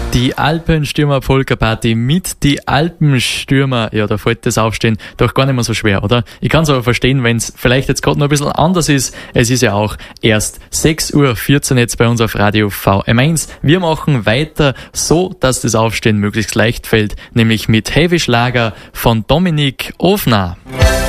Die Alpenstürmer-Polka-Party mit die Alpenstürmer, ja, da fällt das Aufstehen doch gar nicht mehr so schwer, oder? Ich kann es aber verstehen, wenn es vielleicht jetzt gerade noch ein bisschen anders ist. Es ist ja auch erst 6:14 Uhr jetzt bei uns auf Radio VM1. Wir machen weiter so, dass das Aufstehen möglichst leicht fällt, nämlich mit Heavy Schlager von Dominik Ofner.